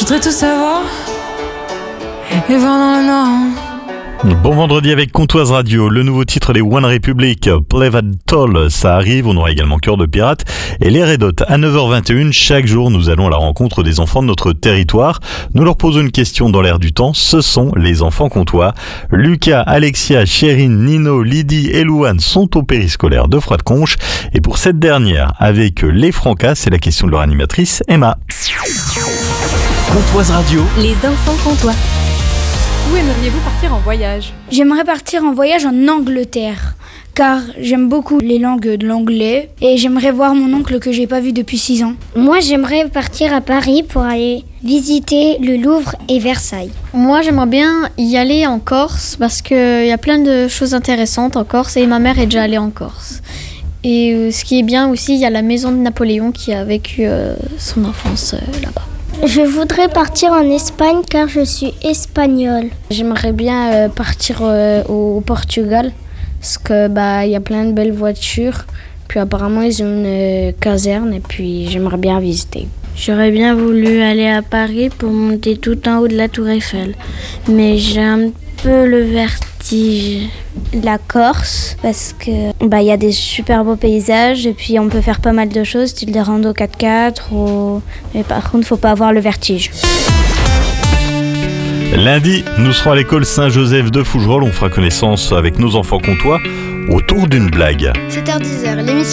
voudrais tout savoir et voir dans le noir. Bon vendredi avec Comtoise Radio, le nouveau titre des One Republic, Play That Toll, ça arrive, on aura également Cœur de Pirate et les Red Hot à 9h21. Chaque jour, nous allons à la rencontre des enfants de notre territoire. Nous leur posons une question dans l'air du temps, ce sont les enfants comtois. Lucas, Alexia, Chérine, Nino, Lydie et Louane sont au périscolaire de Froide-Conche. Et pour cette dernière, avec les Francas, c'est la question de leur animatrice Emma. Comtoise Radio. Les enfants comtois. Où aimeriez-vous partir en voyage ? J'aimerais partir en voyage en Angleterre, car j'aime beaucoup les langues de l'anglais et j'aimerais voir mon oncle que j'ai pas vu depuis 6 ans. Moi, j'aimerais partir à Paris pour aller visiter le Louvre et Versailles. Moi, j'aimerais bien y aller en Corse parce qu'il y a plein de choses intéressantes en Corse et ma mère est déjà allée en Corse. Et ce qui est bien aussi, il y a la maison de Napoléon qui a vécu son enfance là-bas. Je voudrais partir en Espagne car je suis espagnole. J'aimerais bien partir au Portugal parce que y a plein de belles voitures. Puis apparemment ils ont une caserne et puis j'aimerais bien visiter. J'aurais bien voulu aller à Paris pour monter tout en haut de la Tour Eiffel, mais j'ai un peu le vertige. La Corse parce que il y a des super beaux paysages et puis on peut faire pas mal de choses, style des randos 4x4 mais par contre faut pas avoir le vertige. Lundi, nous serons à l'école Saint-Joseph de Fougerolles. On fera connaissance avec nos enfants comtois autour d'une blague. 7h-10h, l'émission